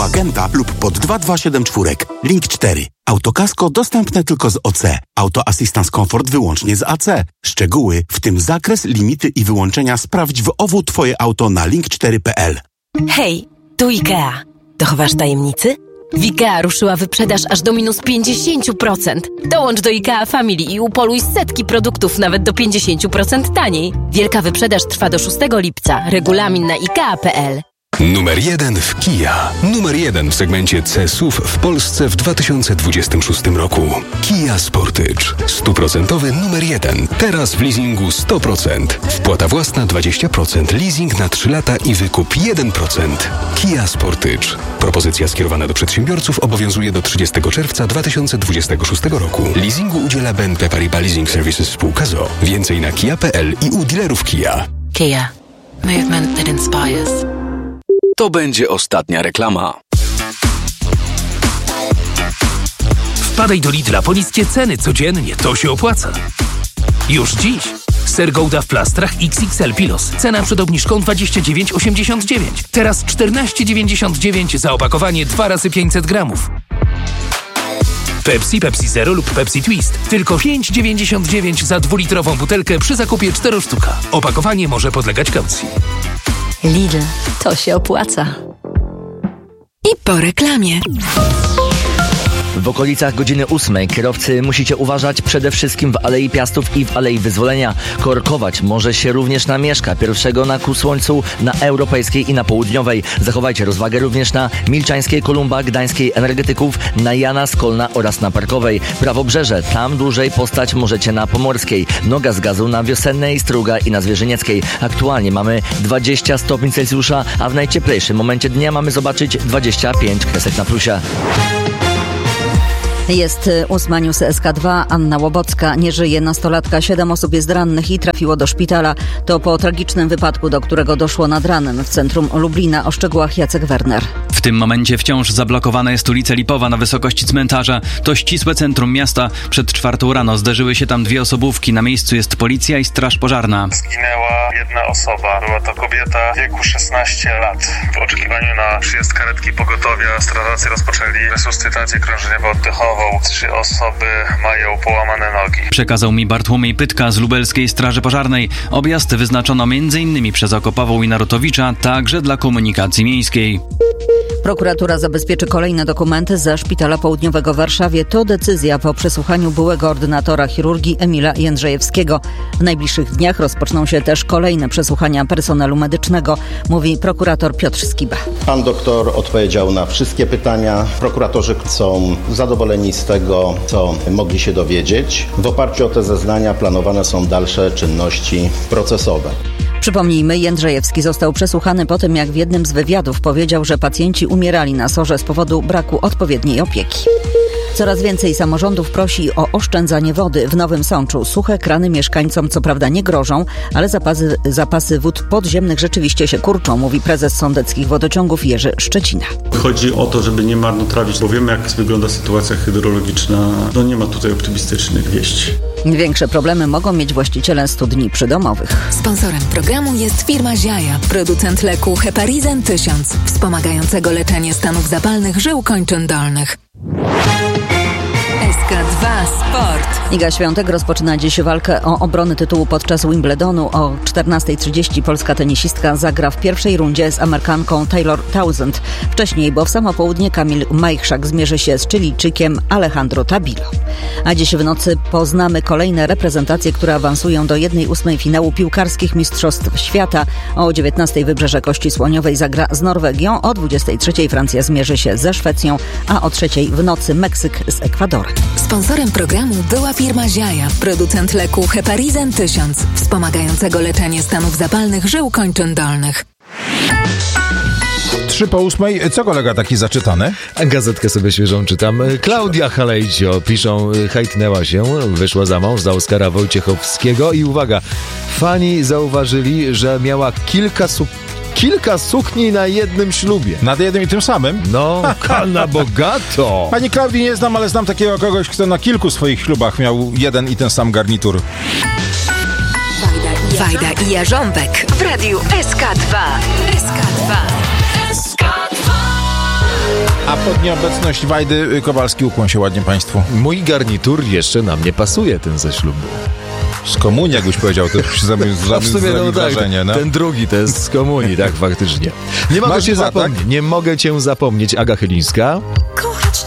Agenta lub pod 2274. Link 4. Autokasko dostępne tylko z OC. Auto Assistance Comfort wyłącznie z AC. Szczegóły, w tym zakres, limity i wyłączenia sprawdź w OWU Twoje auto na link4.pl. Hej, tu IKEA. Dochowasz tajemnicy? W IKEA ruszyła wyprzedaż aż do minus 50%. Dołącz do IKEA Family i upoluj setki produktów nawet do 50% taniej. Wielka wyprzedaż trwa do 6 lipca. Regulamin na ikea.pl. Numer 1 w Kia. Numer 1 w segmencie C-SUV w Polsce w 2026 roku. Kia Sportage. 100% numer 1. Teraz w leasingu 100%. Wpłata własna 20%. Leasing na 3 lata i wykup 1%. Kia Sportage. Propozycja skierowana do przedsiębiorców obowiązuje do 30 czerwca 2026 roku. Leasingu udziela BNP Paribas Leasing Services spółka z o.o. Więcej na kia.pl i u dealerów Kia. Kia. Movement that inspires. To będzie ostatnia reklama. Wpadaj do Lidla po niskie ceny codziennie, to się opłaca. Już dziś. Ser Gouda w plastrach XXL Pilos. Cena przed obniżką 29,89. Teraz 14,99 za opakowanie 2 razy 500 gramów. Pepsi, Pepsi Zero lub Pepsi Twist. Tylko 5,99 za 2-litrową butelkę przy zakupie 4 sztuka. Opakowanie może podlegać kaucji. Lidl, to się opłaca. I po reklamie. W okolicach godziny 8 kierowcy musicie uważać przede wszystkim w Alei Piastów i w Alei Wyzwolenia. Korkować może się również na Mieszka I na ku Słońcu, na Europejskiej i na Południowej. Zachowajcie rozwagę również na Milczańskiej, Kolumba, Gdańskiej, Energetyków, na Jana, Skolna oraz na Parkowej. Prawobrzeże, tam dłużej postać możecie na Pomorskiej. Noga z gazu na Wiosennej, Struga i na Zwierzynieckiej. Aktualnie mamy 20 stopni Celsjusza, a w najcieplejszym momencie dnia mamy zobaczyć 25 kresek na plusie. Jest 8 News SK2. Anna Łobocka. Nie żyje nastolatka. 7 osób jest rannych i trafiło do szpitala. To po tragicznym wypadku, do którego doszło nad ranem w centrum Lublina. O szczegółach Jacek Werner. W tym momencie wciąż zablokowana jest ulica Lipowa na wysokości cmentarza. To ścisłe centrum miasta. Przed 4 rano zderzyły się tam 2 osobówki. Na miejscu jest policja i straż pożarna. Zginęła jedna osoba. Była to kobieta w wieku 16 lat. W oczekiwaniu na przyjazd karetki pogotowia strażacy rozpoczęli resuscytację krążeniowo-oddechową. 3 osoby mają połamane nogi. Przekazał mi Bartłomiej Pytka z Lubelskiej Straży Pożarnej. Objazd wyznaczono m.in. przez Okopową i Narutowicza, także dla komunikacji miejskiej. Prokuratura zabezpieczy kolejne dokumenty ze Szpitala Południowego w Warszawie. To decyzja po przesłuchaniu byłego ordynatora chirurgii Emila Jędrzejewskiego. W najbliższych dniach rozpoczną się też kolejne przesłuchania personelu medycznego, mówi prokurator Piotr Skiba. Pan doktor odpowiedział na wszystkie pytania. Prokuratorzy są zadowoleni z tego, co mogli się dowiedzieć. W oparciu o te zeznania planowane są dalsze czynności procesowe. Przypomnijmy, Jędrzejewski został przesłuchany po tym, jak w jednym z wywiadów powiedział, że pacjenci umierali na SOR-ze z powodu braku odpowiedniej opieki. Coraz więcej samorządów prosi o oszczędzanie wody. W Nowym Sączu suche krany mieszkańcom co prawda nie grożą, ale zapasy wód podziemnych rzeczywiście się kurczą, mówi prezes sądeckich wodociągów Jerzy Szczecina. Chodzi o to, żeby nie marnotrawić, bo wiemy, jak wygląda sytuacja hydrologiczna. No nie ma tutaj optymistycznych wieści. Większe problemy mogą mieć właściciele studni przydomowych. Sponsorem programu jest firma Ziaja, producent leku Heparizan 1000, wspomagającego leczenie stanów zapalnych żył kończyn dolnych. SK2 Sport. Iga Świątek rozpoczyna dziś walkę o obronę tytułu podczas Wimbledonu. O 14:30 polska tenisistka zagra w pierwszej rundzie z Amerykanką Taylor Townsend. Wcześniej, bo w samo południe, Kamil Majchrzak zmierzy się z Chilijczykiem Alejandro Tabilo. A dziś w nocy poznamy kolejne reprezentacje, które awansują do 1/8 finału piłkarskich Mistrzostw Świata. O 19:00 Wybrzeże Kości Słoniowej zagra z Norwegią, o 23:00 Francja zmierzy się ze Szwecją, a o 3:00 w nocy Meksyk z Ekwadorem. Sponsorem programu była firma Ziaja, producent leku Heparizan 1000, wspomagającego leczenie stanów zapalnych żył kończyn dolnych. 7:03. Co kolega taki zaczytany? Gazetkę sobie świeżą czytam. Klaudia Halejcio, piszą, hejtnęła się, wyszła za mąż za Oskara Wojciechowskiego i uwaga, fani zauważyli, że miała kilka sukni na jednym ślubie. Na jednym i tym samym? No, na bogato. Pani Klaudii nie znam, ale znam takiego kogoś, kto na kilku swoich ślubach miał jeden i ten sam garnitur. Wajda i Jarząbek w radiu SK2. SK2. A pod nieobecność Wajdy Kowalski ukłon się ładnie państwu. Mój garnitur jeszcze na mnie pasuje, ten ze ślubu. Z komunii, jakbyś powiedział, to już wrażenie. No. Ten drugi to jest z komunii, tak faktycznie. Nie mogę cię zapomnieć. Nie mogę cię zapomnieć, Aga Chylińska.